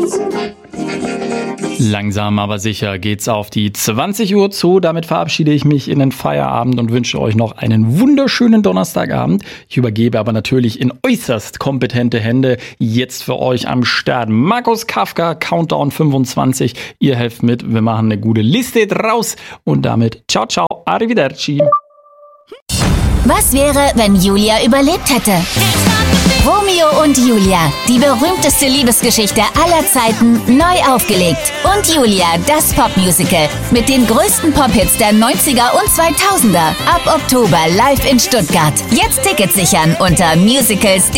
Langsam aber sicher geht's auf die 20 Uhr zu. Damit verabschiede ich mich in den Feierabend und wünsche euch noch einen wunderschönen Donnerstagabend. Ich übergebe aber natürlich in äußerst kompetente Hände. Jetzt für euch am Start Markus Kafka, Countdown 25. Ihr helft mit, wir machen eine gute Liste draus. Und damit ciao, ciao, arrivederci. Was wäre, wenn Julia überlebt hätte? Romeo und Julia, die berühmteste Liebesgeschichte aller Zeiten, neu aufgelegt. Und Julia, das Popmusical mit den größten Pophits der 90er und 2000er. Ab Oktober live in Stuttgart. Jetzt Tickets sichern unter musicals.de.